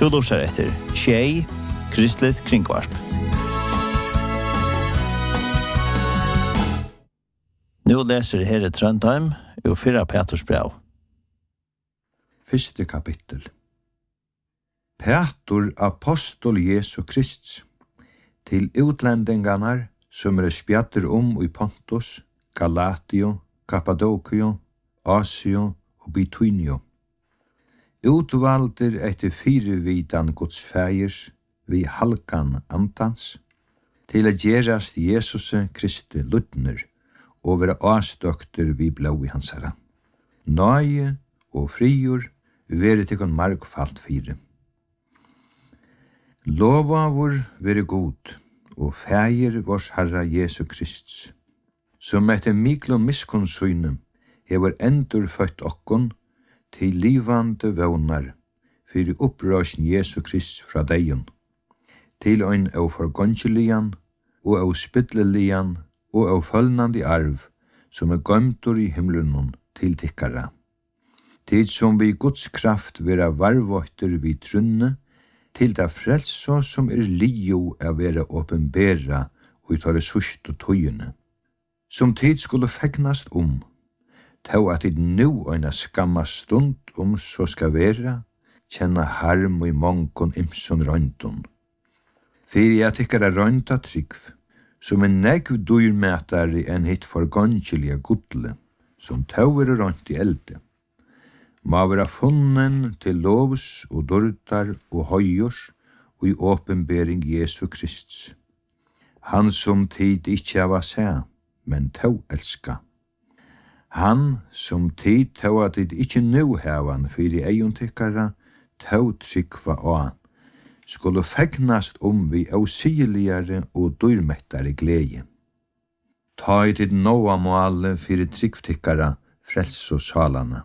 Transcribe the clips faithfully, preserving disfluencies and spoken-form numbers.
Du lortar etter Tjei, Kristligt Kringvarp. Nu leser Herre Trøndheim og fyrra Peters brev. Første kapittel. Petur, apostol Jesu Krist, til utlendingarnar som er spjatter om i Pontus, Galatio, Kappadokio, Asio og Bitynio. Utvalder etter firevidan Guds fægers vi halkan antans, til at gerast Jesus Kristi ludner og være avstøkter vi blå i hans herra. Nøye og frigjør være til kon markfalt fire. Lova vår være god, og fægir vårs Herra Jesu Krist, som etter miklo miskonsyne hever endur født okkon til livande vånar fyrir upprøsjen Jesu Krist fra deion, til ein av forgångelian og av spytlelian og av følnandi arv som er gøymtur i himlunon til tikkara. Tid som vi Guds kraft vera varvåkter vi trunne, til det frelso som er lio av vera åpenbera og tar resurs og tøyene. Som tid skulle fegnast om, tau at det nu øyna skamma stund om så skal vera, kjenna harm og i mongon imson røyntun. Fyrir jeg tykkara røynta tryggv, som en negv dyrmætari enn hitt forgångeliga gudle, som tau er røynt i elde. Må vera funnen til lovs og dordar og høyors og i åpenbering Jesu Krist. Han som tid ikkje av seg, men tau elska. Han som tid tau at det ikkje nu hevan fyrir eion tykkara, tau tryggva og skulle fegnast om vi ausigeligare og dyrmettare glede. Ta i tid noa måle fyrir tryggvtykkara frels og salana.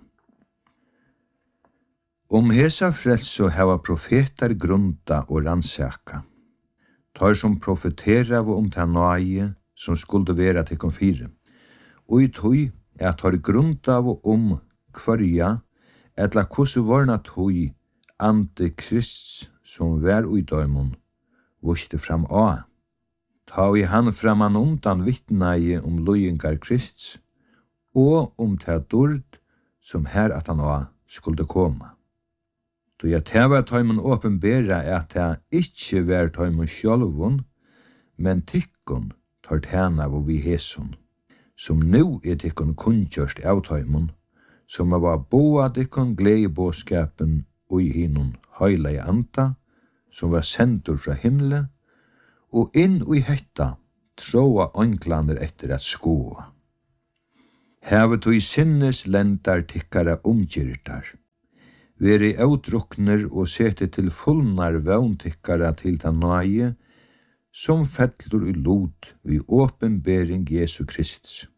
Om hesa frelso hava profetar grunda og rannsaka. Tar som profetera om ta nøye som skulle vera til konfire. Og i tøy er tar grunda om kvarja, etla kusu varna tøy ante Krist som vær ui døymon, vuste fram a. Ta i han framan undan vittnei om løyengar Krist, og om ta dord som her at han a skulle koma. Då jeg teva tøymon åpenbera at jeg ikkje vær tøymon sjálvun, men tykkon tar tjena hvor vi heson, som nu er tykkon kunnkjørst av tøymon, som er var boa tykkon gledebåskapen og i hinon høyla i anta, som var sendur fra himle, og inn og i hetta tråa ånglander etter at skoa. Hevet og i sinnes lendar tykkara omgyrtar, veri outdrukner og sete til fullnar våntykkara til ta nøye, som fettlur i lot vi åpenbering Jesu Krist.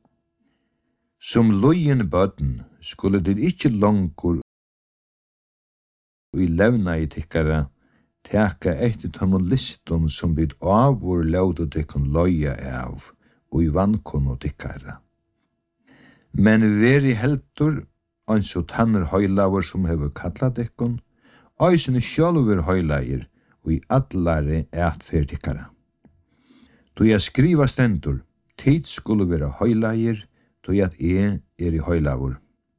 Som lojen bøden skulle det ikkje langur og i levna i tykkara teka etter tomon liston som byd avur laudu tykkon loja av og i vankon og tykkara. Men veri heldur ans og tanner høylaver som hever kallat ekkon, æsene sjálfur høylager og i allare ætfertikkara. Då jeg skriva stendur, tid skulle være høylager, då jeg er er i høylaver.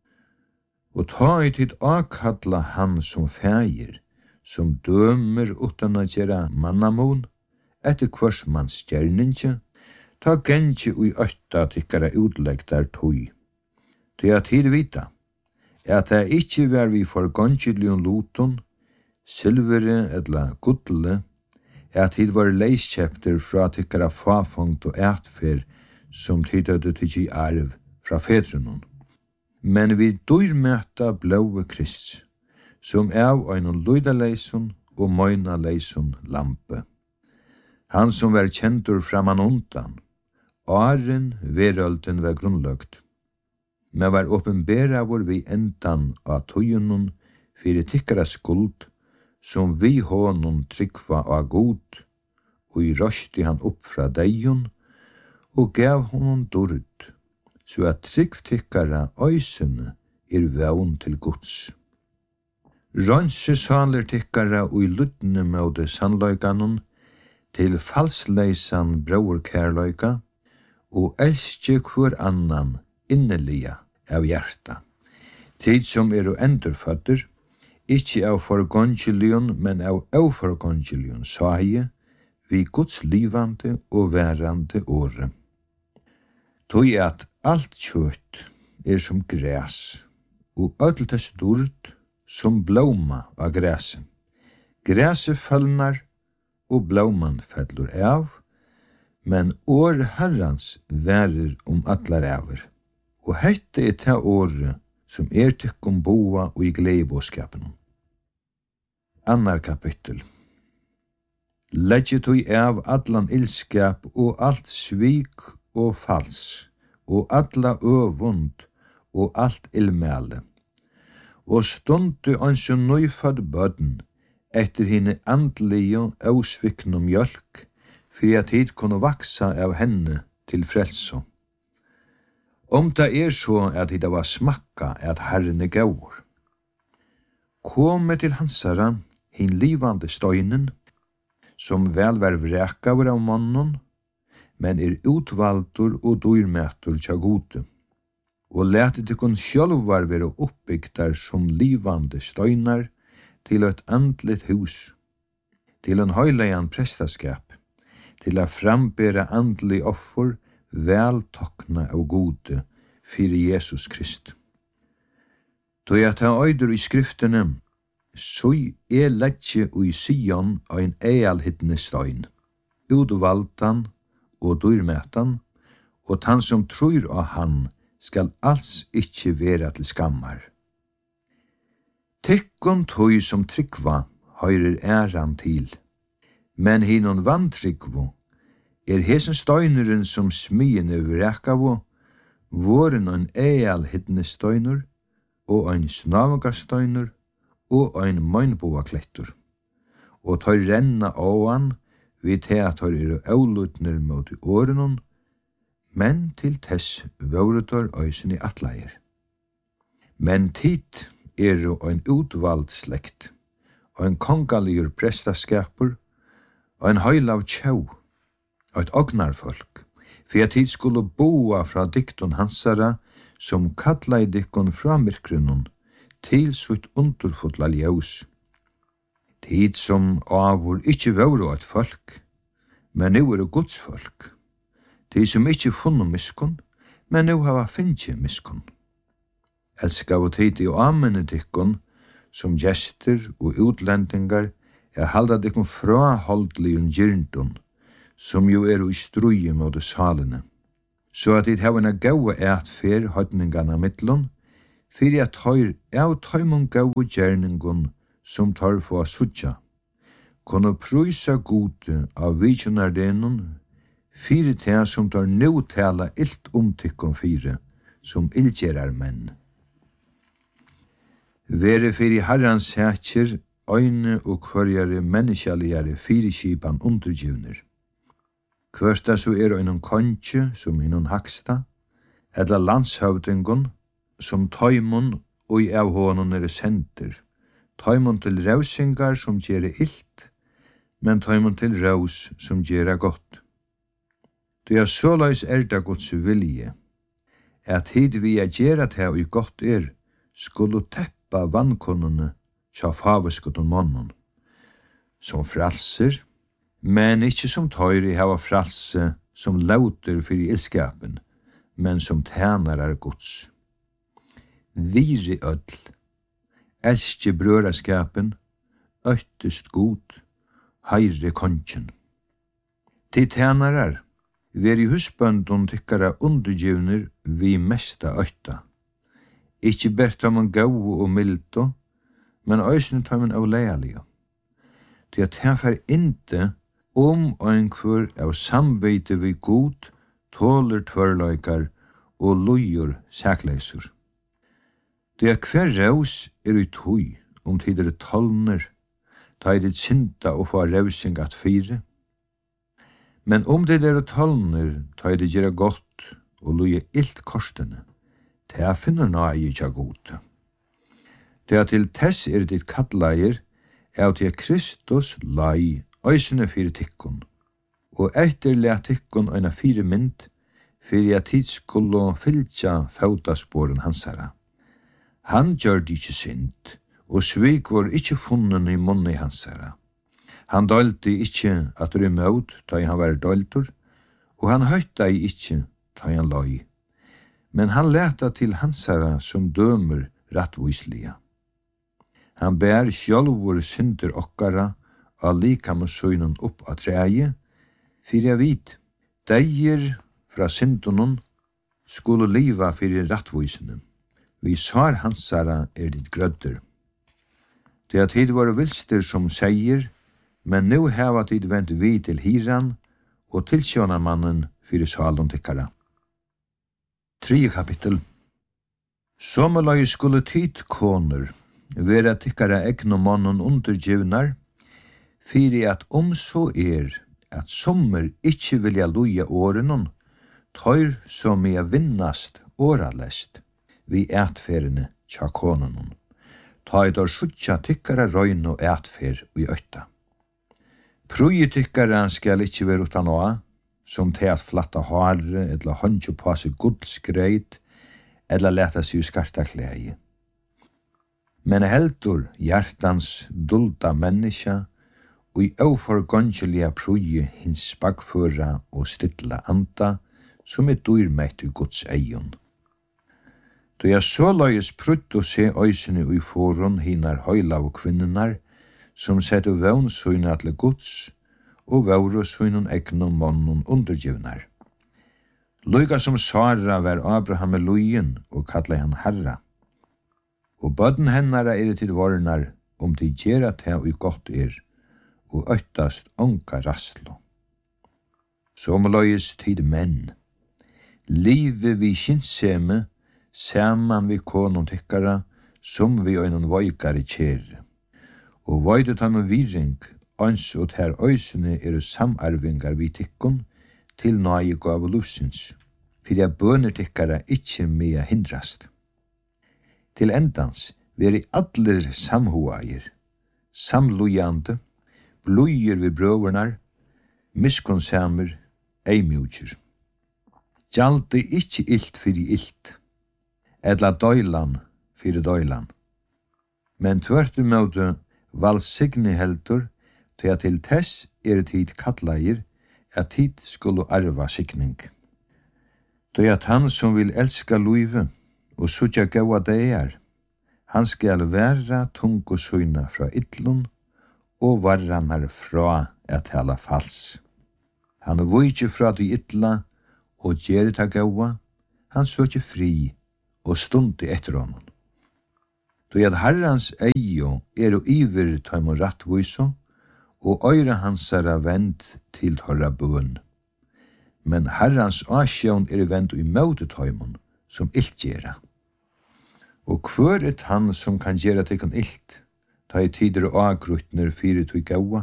Og ta i tid akkalla han som fægir, som dømer utan at gjera mannamon, etter hvers manns gjerninge, ta gengi ui øtta tykkara utlegtar tøy. Då jeg tid vita, at det ikkje var vi forgångelion loton, silvere eller gudle, at det var leiskjepter fra tykkara fafongt og ætfer som tidøyde til i arv fra fedrenon. Men vi dyrmøta blåve Krist, som av einon luidaleison og moina leison lampe. Han som var kjentur framan undan, åren verølden var grunnløgt, men var åpenbera hvor vi endan av tøyenon fyrir tykkara skuld, som vi hånon tryggva av god, og i røsti han opp fra deion, og gav honom dord, så at tryggv tykkara øysene er vevn til Guds. Rønse saler tikkara ui luttne møte sannløyganon, til falsleisan brauerkærløyga, og elske hver annan innelia av hjerta. Tid som er og endurfødder, ikkje av forgongelion, men av avforgongelion saie, vi Guds livande og værande åre. Tog at alt kjøtt er som græs, og ødel tess dord som blåma av græset. Græset følnar, og blåman fellur av, men år herrans værer om atlar æver. Og hette er ta året som er tykkum boa og i gleibåskapen. Annar kapittel. Legget tog av allan ilskap og alt svik og fals, og alla øvund og alt ilmæle. Og stundu ansjå nøyfødd bødden, etter henne andlige og sviknum mjölk, for at hit kunne vaksa av henne til frelso. Om det er så at hit var smakka at Herren er gaur. Komme til hansara, hin livande støynen, som vel var vrekaver av mannen, men er utvaldur og dyrmætur tja gode, og lete tykkun sjálvar være oppbygdar som livande støynar til et andligt hus, til en høyleian prestaskap, til a frambera andlig offer vel tokna av gode fyrir Jesus Krist. Då jeg tar øyder i skriftene, så er letje ui Sion ein ealhittne støyn, utvaldan og dyrmætan, og han som tror av han skal alls ikkje vera til skammar. Tykkun tøy som tryggva høyrer æran til, men hinnon vantryggvo er hesen støyneren som smyene vrekavu, våren ein ealhittne støynur, og ein snavgastøynur, og ein møgnboa klettur. Og tøy renna åan, vi til at tøy er aulutner mot årenon, men til tess våretor øysen i atleier. Men tid er jo ein utvald slekt, og ein kongaligur prestaskapur, og ein høylav tjau, og et ognarfolk, for at tid skulle boa fra dikton hansara, som kalla i dikkon fra myrkrunnen, til sutt underfotla ljós. Tid som avur ikkje våru et folk, men nu er det Guds folk. Tid som ikkje funnu miskun, men nu hava finnje miskun. Elska og tid i amene dikkon, som gjester og utlendingar, er halda dikkon fra holdligun gyrndun, som jo er i struje mot salene. Så at dit hava en gaua ætfer høytningarna mittlun, fyrir at høyr av tøymon gaua gjerningun som tar få sutja, kunne prysa gode av vikjonardenun, fyrir tega som tar nu tala ilt omtykkon fyrir, som ildgjerar menn. Vere fyrir herrans hætjer, øyne og kvarjare menneskjaligare fyrirskipan undergivner. Kvørsta så er einon konge som innon haksta, edla landshøvdingon, som tøymon og i av hånden er senter, tøymon til rausingar som gjere ilt, men tøymon til raus som gjere godt. Det er såleis er det Guds vilje, at hid vi er gjere til og godt er, skulle teppa vannkonene tja faveskutten mannen, som fralser, men ikkje som tøyri hava fralse som lauter fyrir ilskapen, men som tænarar Guds. Viri öll, elskje brøraskapen, øttest god, heire kongen. Til tænarar, veri husbøndun tykkara undergivner vi mesta øtta. Ikkje bert om man gau og mildo, men øysene tar man av leialige. Til at her fer inte om einkvør av samveite vi god, tåler tvørløykar og lojur sækleisur. Det er hver raus er i tøy om tider tolner, ta i ditt synda og få rausing at fire. Men om det er tolner, ta i det gjøre godt og loje ilt korsene, ta finner nøye tja gode. Det til tess er ditt kattleier, er til Kristus lai, øysene fyrir tikkun, og etter let tikkun øyna fire mynd, fyrir at tid skulle fylgja faudasporen hansara. Han gjør det ikke synd, og svik var ikke funnen i munni hansara. Han dølte ikke at rymme ut, da han var døltur, og han høyta ikke, da han løy. Men han leta til hansara som dømer rattvislige. Han bær sjálvur synder okkara, og likam og søgnen opp av treie, fyrir jeg vit, deir fra syndunnen skulle liva fyrir rattvisene. Vi svar hansara er ditt grødder. Det at hit var vilster som seier, men nu heva tid vent vi til hiran og til sjånamannen fyrir salen tikkara. Tredje kapittel. Sommerløy skulle tid koner vera tikkara egn og mannen undergivnar, fyrir at om så er at sommer ikkje vilja loja årenon, tøyr som er vinnast åralest vi ætferene tja konenon. Tøyr dår suttja tikkara røyn og ætfer i øtta. Prøye tikkara skal ikkje være utan åa, som til at flatta hare, eller håndje på seg gudsgreit, eller leta seg skarta klægi. Men heldur hjertans dulda menneska, og i oforgongelige prøye hins spagføra og stilla anda, som er dyrmeit i Guds eion. Da jeg så løyes prutt å se øysene i foron hinar høylav kvinnenar, som setter vevnsøyne til Guds, og vevresøynen egnom mannen undergivnar. Lyga som Sara var Abraham med løyen, og kallet han herra. Og bøden hennara er til varnar, om de gjerra til og godt er, og øttast onka rasslo. Som løyes tid menn. Livet vi kinnseme, saman vi konon tykkara, som vi øynon voikare kjere. Og voidet han og viring, ans og her øysene er samarvingar vi tykkon, til nøye gav lusins, fyrir jeg bøner tykkara ikkje mea hindrast. Til endans veri allir samhuair, samlujande, blujir vi brøvernar, miskonsamer, eimjúkir. Gjaldi ikkje illt fyrir illt, edla døylan fyrir døylan. Men tvørtumøte valsigni heldur, til at til tess er tid kattleir, at tid skulle arva signing. Til at han som vil elska luive, og sutja gaua deir, han skal vera tungu søyna fra ytlun, og varranar fra at tala fals. Han er vujtje fra de ytla, og gjerri ta gaua, han søkje fri, og stundi etter honom. Då at herrans eio er og iver tøymon rattviso, og øyra hansara vend til tørra bøn. Men herrans asjån er vend i møte tøymon, som ilt gjerra. Og hver er han som kan gjerra tikkun ilt, ta i tider og agrutner fyrir tøy gaua.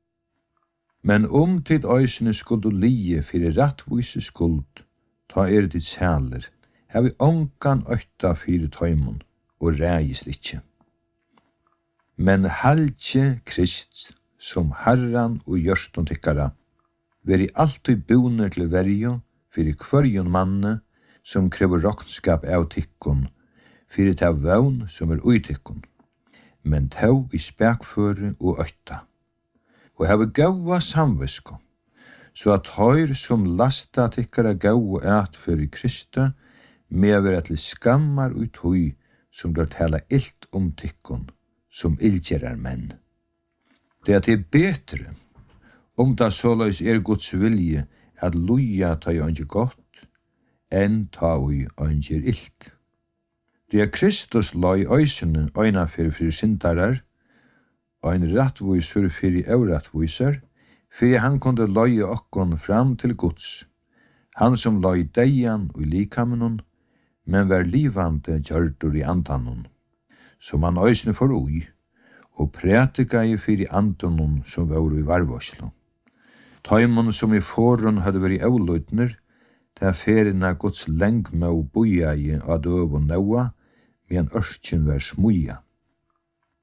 Men om tid øysene skuld og lie fyrir rattvise skuld, ta er dit sæler, har vi ongan øyta fyrir tøymon, og reist ikkje. Men halje Krist, som herran og gjørston tykkara, veri alltid boner til verjo, fyrir kvarjon manne, som krever roknskap av tykkon, fyrir ta vevn som er ui tykkon, men tau i spekføre og øyta. Og hava gaua samvisko, så at høyr som lasta tykkara gaua at fyrir Krista, med vera til skammar ut hui, som dør tala illt om tykkon, som ildgjerar menn. Det er til betre, om da såleis er Guds vilje at luja ta i ønge godt, enn ta i ønge illt. Det er Kristus la i øysene øyna fyrir fyrir syndarar, ein rattvisur fyrir euratvisar, fyrir han kunde løye okkon fram til Guds, han som la i deian og i likamenon, men vær livande gjørdur i andanon, som han øysene for ui, og prætika i fyrir andanon som var i varvåslo. Taimon som i forhånd hadde vært euløytner, ta ferina Guds lengme og boja i av døv og naua, men ørkjen var smuja.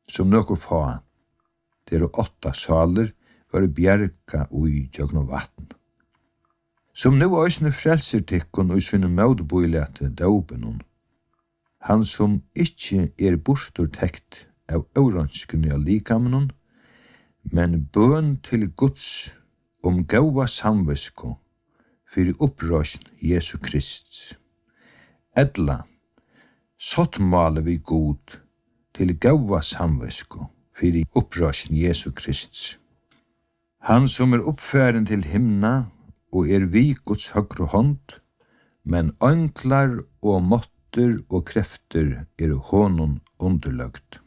som nokkur få. Det er åtta saler var bjerka ui jøgn vatn. Som nu òsne frelser tikkun og sunne mødboilete daubenon. Han som ikkje er bortur tekt av øranskene av likamenon, men bøn til Guds om gaua samvisko fyrir upprøsn Jesu Krist. Edla, sått male vi god til gaua samvisko fyrir upprøsn Jesu Krist. Han som er oppfæren til himna og er vi Guds høgre hånd, men ønklar og måtter og krefter er honom underløgt.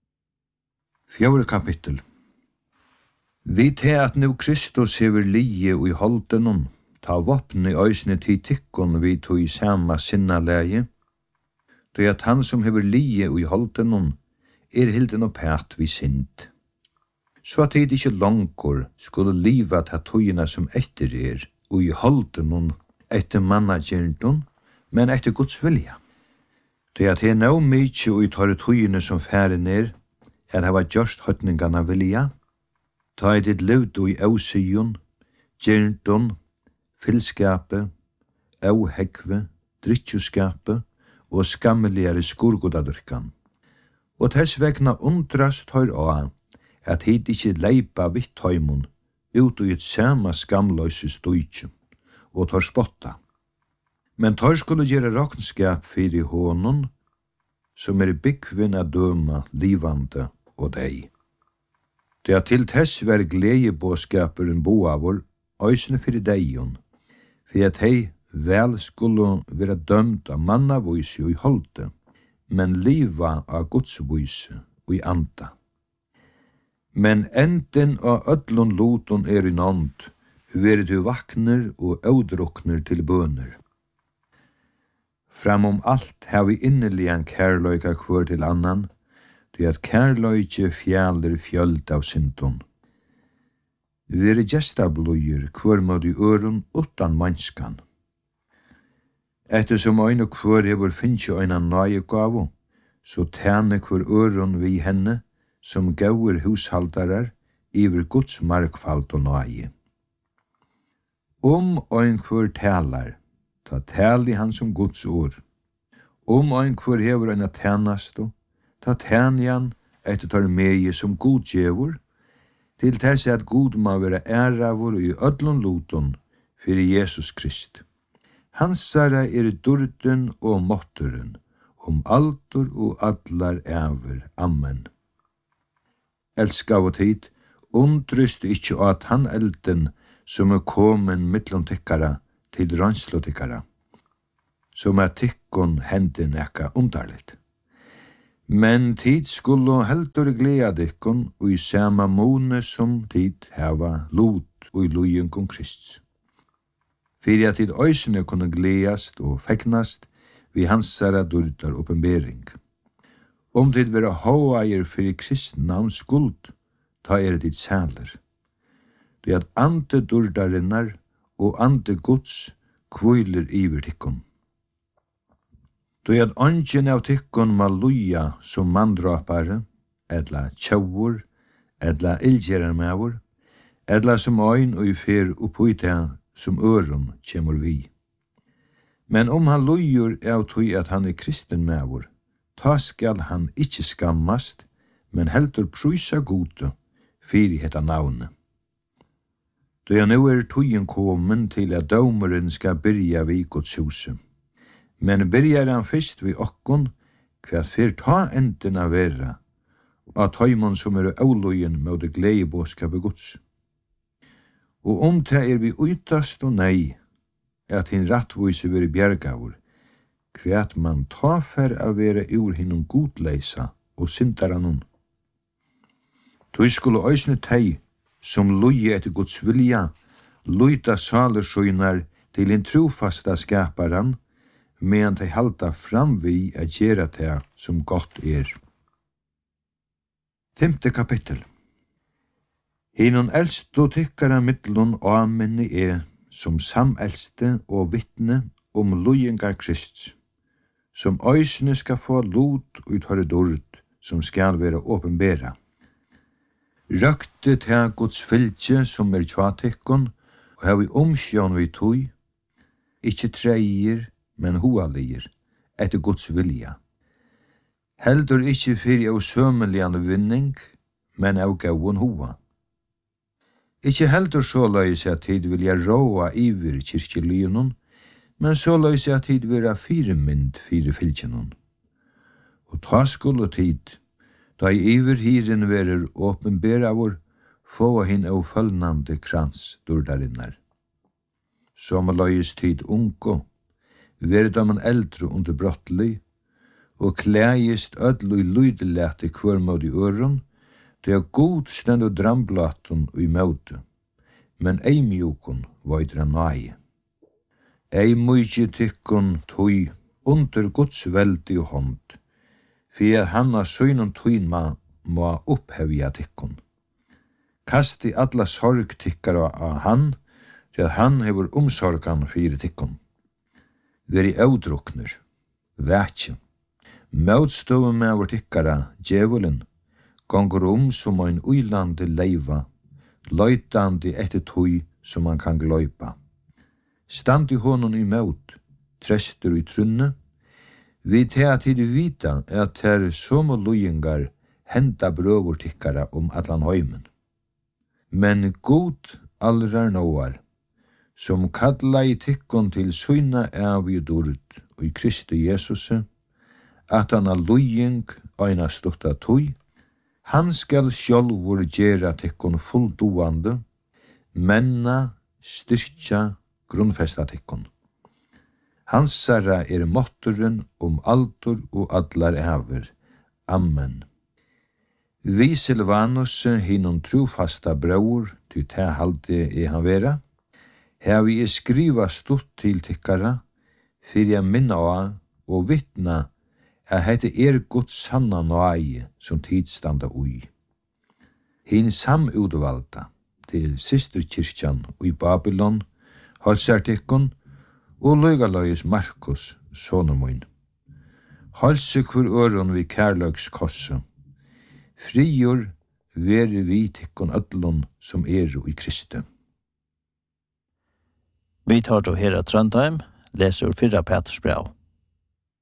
Fjore kapittel. Vi te at nu Kristus hever lie og i holdenon, ta vopne i øysene til tikkon vi tog i sama sinna leie, då at han som hever lie og i holdenon er hilden og pæt vi sind. Så at det ikke langkor skulle liva ta togina som etter er, og i holdenon etter mannagerndon, men etter Guds vilja. Det at det er nå mykje og i tar togina som færen er, er hava gjørst høtningarna vilja, ta i ditt levd og i ausijon, gerndon, fylskapet, auhekve, drittjuskapet og skammeligare skurgodadurkan. Og tess vegna undrast høyr á at hit ikkje leipa vitt tøymon ut og i et sama skamløyse stujtje, og tar spotta. Men tar skulle gjere raknskap fyrir honon, som er byggvin a døma livande og deg. Det er til tess ver gledebåskaperen boavor, øysene fyrir deion, for at hei vel skulle være dømt av mannavøyse og i holde, men liva av godsvøyse og i anda. Men enden av ödlun loton er i nånd, veri du vakner og ødrukner til bøner. Framom alt har vi inneligan kærløyka kvør til annan, det at kærløyke fjaller fjöld av syndon. Veri gestabløyer kvør må du øron utan manskan. Ettersom øyne kvør hever finnje øyna nøye gavo, så tæne kvør øron vi henne, som gauer hushaldarar iver Guds markfald og nøye. Om øyn kvør talar, ta tal i han som Guds ord. Om øyn kvør hever øyna tænasto, ta tæn i han etter tar meie som god djevor, til tess at god må være æravor i ødlun loton fyrir Jesus Krist. Hansara er durden og måtturen, om altor og allar æver. Amen. Elska og tid, undrust ikkje at han elden som er komen mittlom tikkara til rønslo tikkara, som er tikkon hendin ekka undarligt. Men tid skulle heldur gleda dikkon og i sama mone som tid heva lot og i lojen kom Krist. Fyrir at tid øysene kunne gledast og fegnast vi hansara durdar oppenbering. Om tid vera hóair fyrir kristna navns skuld, ta er dit sæler. Det at ande durdarinnar og ande Guds kviler iver tikkun. Det at ongen av tikkun ma luja som mandrapare, edla tjaur, edla ilgjerarmavur, edla som øyn og i fer oppuita som øron kjemur vi. Men om han lujur av tui at han er kristen mavur, ta skal han ikkje skammast, men heldur prysa gode fyrir hetta navne. Då jeg nu er tuien komen til at dømeren skal byrja vi Guds huset. Men byrjar han fyrst vi okkon, hva fyr ta endina vera, av tøymon som er aulojen med det gledebåskapet Guds. Og om det er vi uitast og nei, at hin rattvise veri bjergavur, kvært man ta fer a vera ur hinnom godleisa og syndaranon. Tui skulle øysne tei, som loje etter Guds vilja, loita salersøynar til en trofasta skaparan, medan tei halda fram vi a gjera tei som godt er. Femte kapittel. Hinnon eldst og tykkara mittlun og amenni er, som samelste og vittne om lojengar Krist, som øysene skal få lot ut høyre dord som skal være åpenbæra. Røkte til Guds fylgje som er tjatikkon, og har vi omsjån vi tog, ikkje treier, men hoalir, etter Guds vilja. Heldur ikkje fyrir av sømelian vinning, men av gauon hoa. Ikkje heldur så løys at tid vilja råa iver kyrkjelyonon, men så løys at tid vera firemynd fire fylgjenon. Og ta skulle tid, da i iver hiren verer åpenbæra vår, få hin av følgande krans dordarinnar. Som løys tid unko, verda man eldre under brottelig, og klægist ødlu i lydelete kvørmåd i øron, det er god stend og dramblaton og i møte, men ei mjukon vaidra nøye. Ei mykje tykkon tøy under Guds veldig hånd, for at han av søgnon tøyn ma må opphevja tykkon. Kast i alla sorg tykkar av han, til at han hever omsorgan fyrir tykkon. Veri avdrukner, vætje. Møtstove med vår tykkara, djevelen, gonger om som ein uilande leiva, løytande etter tøy som man kan gløypa. Stand i honom i møt, trester i trunne, vi til at tid vita at her som og lujingar henta brøvur tykkara om allan høymen. Men god allrar nåar, som kalla i tykkon til søyna av i dord og i Kristi Jesus, at han har lujing øyna stutta tøy, han skal sjálvur gera tykkon fulldoande, menna, styrkja, grunnfesta tykkon. Hansara er måtturen om altor og allar æver. Amen. Vi Silvanus, hinnom trofasta brøur, ty te halde er han vera, her vi er skriva stort til tykkara, fyrir jeg minna av og vittna at hette er Guds sanna nøye som tidstanda ui. Hin samutvalda til systerkirkjan i Babylon, halsar tykkon, og løygaløyes Markus, sonomoin. Halse hver øron vi kærløks kosse. Frigjør vere vi tykkon ödlon som er i Kristi. Vi tar til Hera Trondheim, leser fyrra Peters brev.